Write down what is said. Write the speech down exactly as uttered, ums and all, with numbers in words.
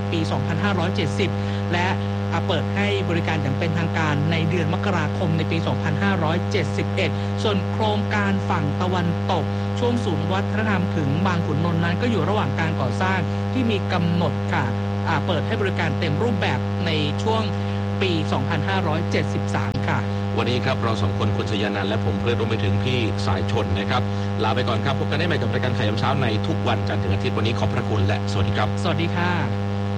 ปี สองพันห้าร้อยเจ็ดสิบ และเปิดให้บริการอย่างเป็นทางการในเดือนมกราคมในปี สองพันห้าร้อยเจ็ดสิบเอ็ด ส่วนโครงการฝั่งตะวันตกช่วงศูนย์วัฒนธรรมถึงบางขุนนนท์นั้นก็อยู่ระหว่างการก่อสร้างที่มีกำหนดค่ะเปิดให้บริการเต็มรูปแบบในช่วงปี สองพันห้าร้อยเจ็ดสิบสาม ค่ะวันนี้ครับเราสองคนคุณชยานันท์และผมเพื่อนรวมไปถึงพี่สายชนนะครับลาไปก่อนครับพบกันได้ใหม่กับรายการข่าวยามเช้าในทุกวันจันทร์ถึงอาทิตย์วันนี้ขอบพระคุณและสวัสดีครับสวัสดีค่ะ